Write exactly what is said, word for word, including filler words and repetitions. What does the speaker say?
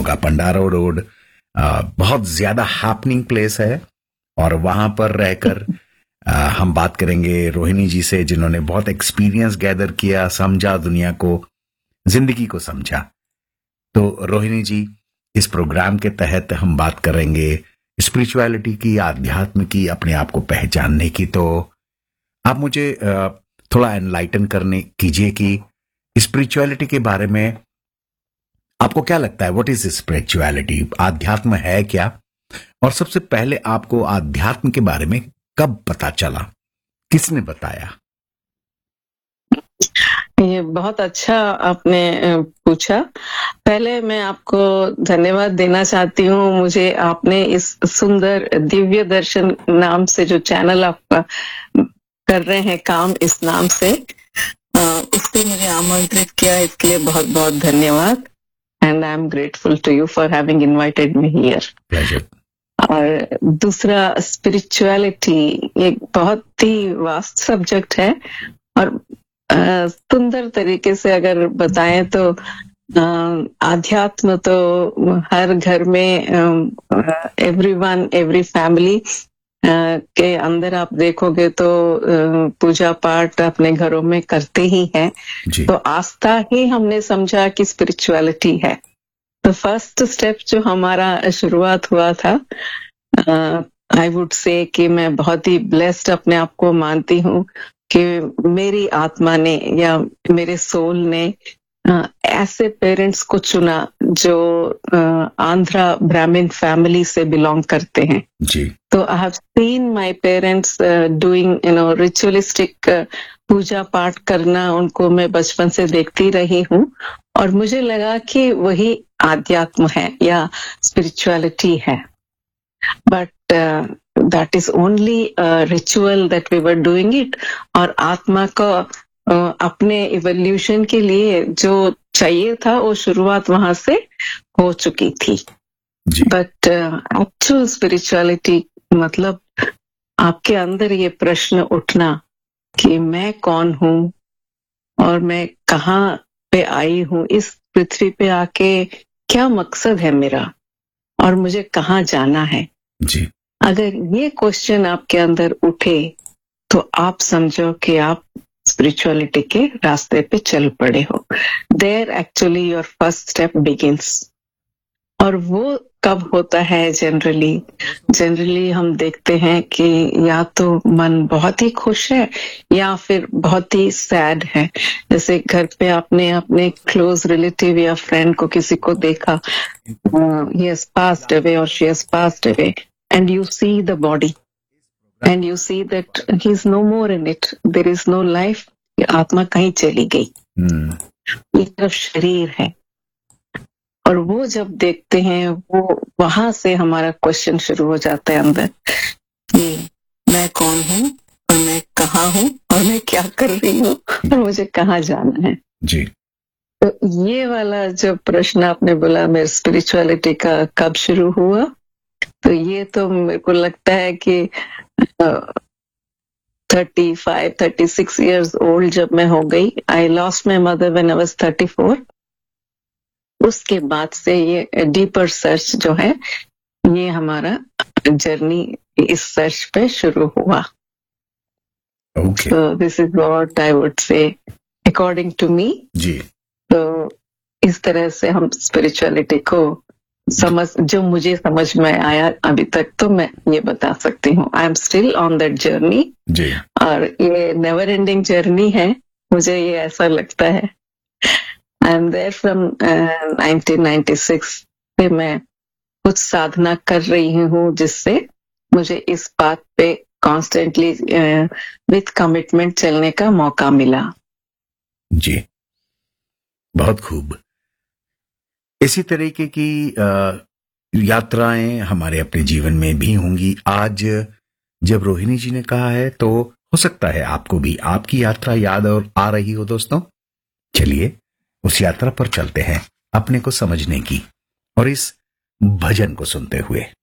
होगा। पंडारो रोड आ, बहुत ज्यादा हैपनिंग प्लेस है, और वहां पर रहकर आ, हम बात करेंगे रोहिणी जी से, जिन्होंने बहुत एक्सपीरियंस गैदर किया, समझा दुनिया को, जिंदगी को समझा। तो रोहिणी जी, इस प्रोग्राम के तहत हम बात करेंगे स्पिरिचुअलिटी की, आध्यात्म की, अपने आप को पहचानने की। तो आप मुझे थोड़ा एनलाइटन करने कीजिए कि स्पिरिचुअलिटी के बारे में आपको क्या लगता है। What is spirituality? आध्यात्म है क्या? और सबसे पहले आपको आध्यात्म के बारे में कब पता चला, किसने बताया? ये बहुत अच्छा आपने पूछा। पहले मैं आपको धन्यवाद देना चाहती हूँ। मुझे आपने इस सुंदर दिव्य दर्शन नाम से जो चैनल आपका कर रहे हैं काम, इस नाम से इसके मुझे आमंत्रित किया, इसके लिए बहुत बहुत धन्यवाद। And I am grateful to you for having invited me here. Pleasure. और दूसरा, स्पिरिचुअलिटी एक बहुत ही वास्ट सब्जेक्ट है, और Uh, सुंदर तरीके से अगर बताएं तो uh, आध्यात्म तो हर घर में, एवरीवन, एवरी फैमिली के अंदर आप देखोगे तो uh, पूजा पाठ अपने घरों में करते ही हैं। तो आस्था ही हमने समझा कि स्पिरिचुअलिटी है। तो फर्स्ट स्टेप जो हमारा शुरुआत हुआ था, आई वुड से कि मैं बहुत ही ब्लेस्ड अपने आप को मानती हूँ कि मेरी आत्मा ने या मेरे सोल ने ऐसे पेरेंट्स को चुना जो आंध्रा ब्राह्मण फैमिली से बिलोंग करते हैं। जी। तो I have seen my parents doing you know ritualistic पूजा पाठ करना, उनको मैं बचपन से देखती रही हूँ, और मुझे लगा कि वही आध्यात्म है या स्पिरिचुअलिटी है। But that is only a ritual that we were doing it, और आत्मा को uh, अपने इवोल्यूशन के लिए जो चाहिए था वो शुरुआत वहां से हो चुकी थी। बट एक्चुअल स्पिरिचुअलिटी मतलब आपके अंदर ये प्रश्न उठना कि मैं कौन हूँ और मैं कहाँ पे आई हूँ, इस पृथ्वी पे आके क्या मकसद है मेरा, और मुझे कहाँ जाना है। जी। अगर ये क्वेश्चन आपके अंदर उठे तो आप समझो कि आप स्पिरिचुअलिटी के रास्ते पे चल पड़े हो। There actually your first step begins. और वो कब होता है? जनरली जनरली हम देखते हैं कि या तो मन बहुत ही खुश है या फिर बहुत ही सैड है। जैसे घर पे आपने अपने क्लोज रिलेटिव या फ्रेंड को, किसी को देखा, ही हैज पास्ड अवे और she has passed away, and you see the body and you see that he is no more in it, there is no life, आत्मा कहीं चली गई। hmm. ये सिर्फ शरीर है। और वो जब देखते हैं, वो वहां से हमारा क्वेश्चन शुरू हो जाता है अंदर कि मैं कौन हूँ और मैं कहाँ हूँ और मैं क्या कर रही हूँ और मुझे कहाँ जाना है। जी। तो ये वाला जो प्रश्न आपने बोला मेरे स्पिरिचुअलिटी का कब शुरू हुआ, तो ये तो मेरे को लगता है कि thirty five thirty six years old जब मैं हो गई। I lost my mother when I was thirty four. उसके बाद से ये डीपर सर्च जो है, ये हमारा जर्नी इस सर्च पे शुरू हुआ। Okay. So this is what I would say according to me. जी। तो इस तरह से हम स्पिरिचुअलिटी को समझ, जो मुझे समझ में आया अभी तक, तो मैं ये बता सकती हूँ। I am still on that journey. जी। और ये नेवर एंडिंग जर्नी है, मुझे ये ऐसा लगता है। I am there from nineteen ninety six से मैं कुछ साधना कर रही हूँ, जिससे मुझे इस बात पे कॉन्स्टेंटली विथ कमिटमेंट चलने का मौका मिला। जी, बहुत खूब। इसी तरीके की यात्राएं हमारे अपने जीवन में भी होंगी। आज जब रोहिणी जी ने कहा है, तो हो सकता है आपको भी आपकी यात्रा याद और आ रही हो। दोस्तों, चलिए उस यात्रा पर चलते हैं, अपने को समझने की, और इस भजन को सुनते हुए।